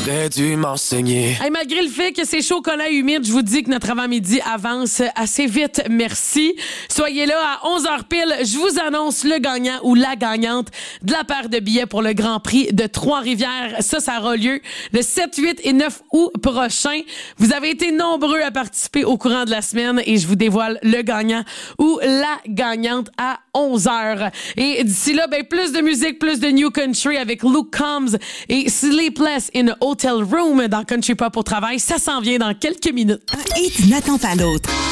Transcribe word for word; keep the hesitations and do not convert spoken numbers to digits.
T'aurais dû m'enseigner. Hey, malgré le fait que c'est chocolat humide, je vous dis que notre avant-midi avance assez vite. Merci. Soyez là à onze heures pile. Je vous annonce le gagnant ou la gagnante de la paire de billets pour le Grand Prix de Trois-Rivières. Ça, ça aura lieu le sept, huit et neuf août prochain. Vous avez été nombreux à participer au courant de la semaine et je vous dévoile le gagnant ou la gagnante à onze heures. Et d'ici là, ben, plus de musique, plus de New Country avec Luke Combs et Sleepless in a Hotel Room dans Country Pop au travail. Ça s'en vient dans quelques minutes. Et tu n'attends pas l'autre.